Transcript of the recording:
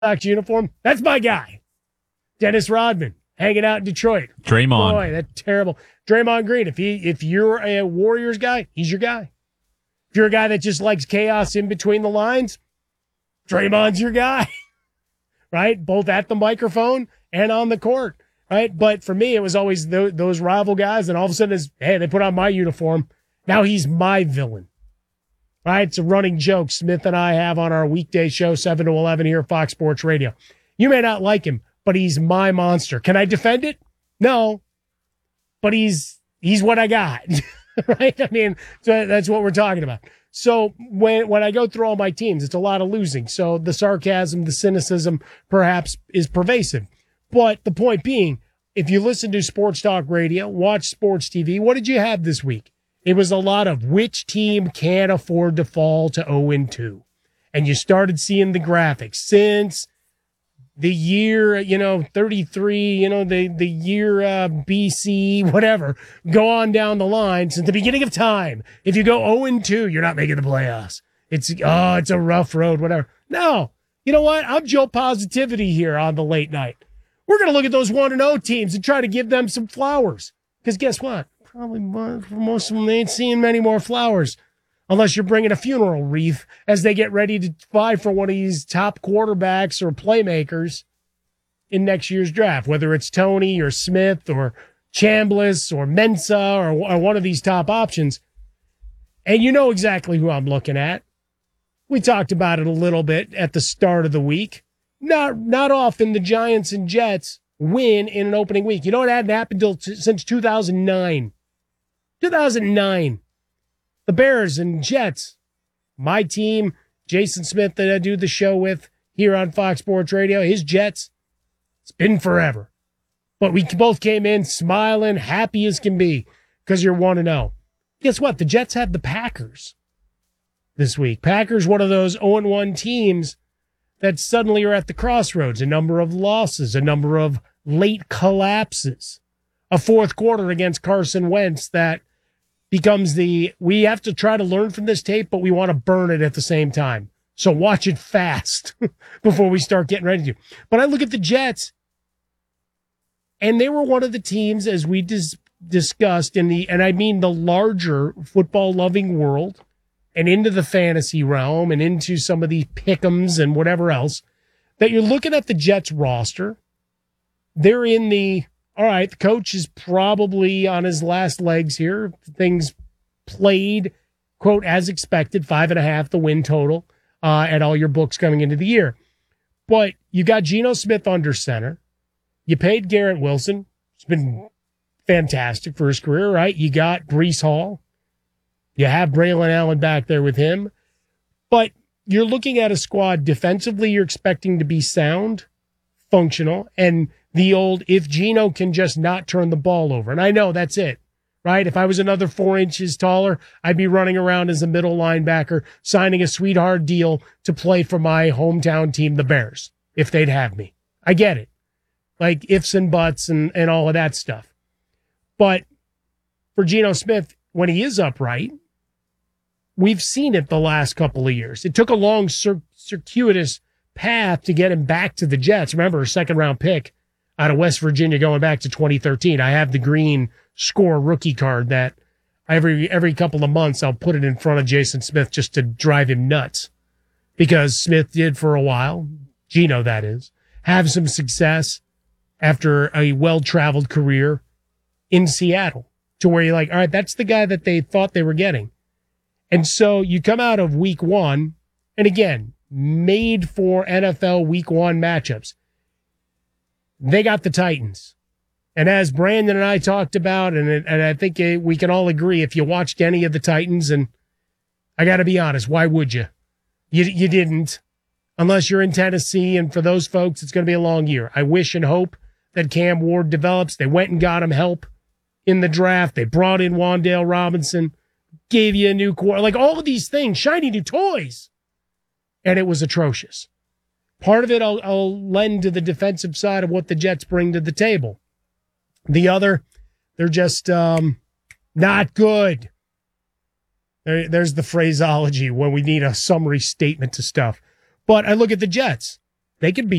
Sox uniform. That's my guy. Dennis Rodman hanging out in Detroit. Draymond. Boy, that's terrible. Draymond Green. If you're a Warriors guy, he's your guy. If you're a guy that just likes chaos in between the lines, Draymond's your guy. Right? Both at the microphone and on the court. Right? But for me, it was always those rival guys, and all of a sudden, hey, they put on my uniform. Now he's my villain. Right? It's a running joke Smith and I have on our weekday show, 7 to 11 here at Fox Sports Radio. You may not like him, but he's my monster. Can I defend it? No. But he's what I got. Right? I mean, so that's what we're talking about. So when I go through all my teams, it's a lot of losing. So the sarcasm, the cynicism perhaps is pervasive. But the point being, if you listen to sports talk radio, watch sports TV, what did you have this week? It was a lot of which team can't afford to fall to 0-2. And you started seeing the graphics since the year, 33, the year BC, whatever, go on down the line since the beginning of time. If you go 0-2, you're not making the playoffs. It's a rough road, whatever. No, you know what? I'm Joe Positivity here on the late night. We're going to look at those 1-0 teams and try to give them some flowers. Because guess what? Probably for most of them, they ain't seeing many more flowers unless you're bringing a funeral wreath as they get ready to vie for one of these top quarterbacks or playmakers in next year's draft, whether it's Tony or Smith or Chambliss or Mensah or one of these top options. And you know exactly who I'm looking at. We talked about it a little bit at the start of the week. Not often the Giants and Jets win in an opening week. You know what hadn't happened since 2009. 2009. The Bears and Jets, my team, Jason Smith that I do the show with here on Fox Sports Radio, his Jets, it's been forever. But we both came in smiling, happy as can be because you're 1-0. Guess what? The Jets had the Packers this week. Packers, one of those 0-1 teams that suddenly are at the crossroads. A number of losses, a number of late collapses, a fourth quarter against Carson Wentz that becomes we have to try to learn from this tape, but we want to burn it at the same time. So watch it fast before we start getting ready to. But I look at the Jets, and they were one of the teams, as we discussed, and I mean the larger football-loving world, and into the fantasy realm, and into some of the pick'ems and whatever else, that you're looking at the Jets roster. They're in all right, the coach is probably on his last legs here. Things played, quote, as expected, 5.5 the win total at all your books coming into the year. But you got Geno Smith under center. You paid Garrett Wilson. It's been fantastic for his career, right? You got Breece Hall. You have Braylon Allen back there with him. But you're looking at a squad defensively you're expecting to be sound, functional, and the old, if Geno can just not turn the ball over. And I know that's it, right? If I was another 4 inches taller, I'd be running around as a middle linebacker, signing a sweetheart deal to play for my hometown team, the Bears, if they'd have me. I get it. Like ifs and buts and all of that stuff. But for Geno Smith, when he is upright, we've seen it the last couple of years. It took a long circuitous path to get him back to the Jets. Remember, a second-round pick out of West Virginia going back to 2013. I have the green score rookie card that every couple of months I'll put it in front of Jason Smith just to drive him nuts. Because Smith did for a while, Geno that is, have some success after a well-traveled career in Seattle to where you're like, all right, that's the guy that they thought they were getting. And so you come out of week one, and again, made for NFL week one matchups. They got the Titans. And as Brandon and I talked about, and I think we can all agree, if you watched any of the Titans, and I got to be honest, why would you? You didn't, unless you're in Tennessee, and for those folks, it's going to be a long year. I wish and hope that Cam Ward develops. They went and got him help in the draft. They brought in Wan'Dale Robinson, gave you a new core, like all of these things, shiny new toys. And it was atrocious. Part of it I'll lend to the defensive side of what the Jets bring to the table. The other, they're just not good. There's the phraseology when we need a summary statement to stuff. But I look at the Jets. They could be